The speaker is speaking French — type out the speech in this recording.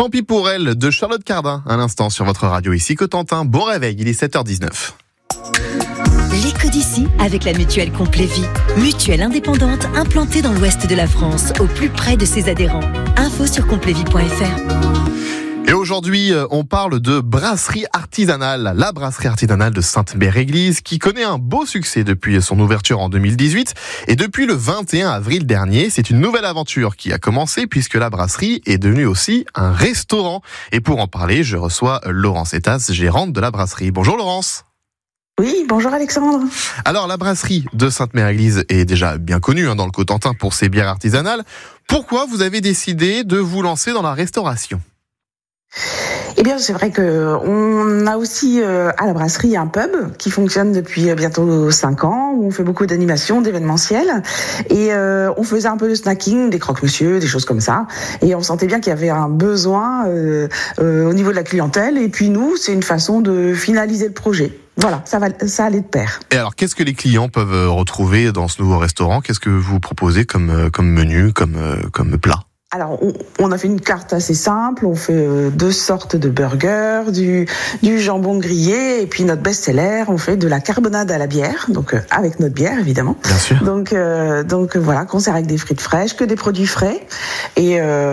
Tant pis pour elle de Charlotte Cardin, à l'instant sur votre radio ici Cotentin. Bon réveil, il est 7h19. L'éco d'ici avec la mutuelle Complet Vie. Mutuelle indépendante implantée dans l'ouest de la France, au plus près de ses adhérents. Info sur completvie.fr. Et aujourd'hui, on parle de brasserie artisanale. La brasserie artisanale de Sainte-Mère-Église qui connaît un beau succès depuis son ouverture en 2018. Et depuis le 21 avril dernier, c'est une nouvelle aventure qui a commencé puisque la brasserie est devenue aussi un restaurant. Et pour en parler, je reçois Laurence Etas, gérante de la brasserie. Bonjour Laurence. Oui, bonjour Alexandre. Alors la brasserie de Sainte-Mère-Église est déjà bien connue dans le Cotentin pour ses bières artisanales. Pourquoi vous avez décidé de vous lancer dans la restauration ? Eh bien, c'est vrai que on a aussi à la brasserie un pub qui fonctionne depuis bientôt 5 ans, où on fait beaucoup d'animations, d'événementiels, et on faisait un peu de snacking, des croque-monsieur, des choses comme ça, et on sentait bien qu'il y avait un besoin au niveau de la clientèle, et puis nous, c'est une façon de finaliser le projet. Voilà, ça allait de pair. Et alors, qu'est-ce que les clients peuvent retrouver dans ce nouveau restaurant ? Qu'est-ce que vous proposez comme menu, comme plat ? Alors, on a fait une carte assez simple. On fait 2 sortes de burgers, du jambon grillé, et puis notre best-seller, on fait de la carbonade à la bière, donc avec notre bière évidemment. Bien sûr. Donc voilà, qu'on sert avec des frites fraîches, que des produits frais, et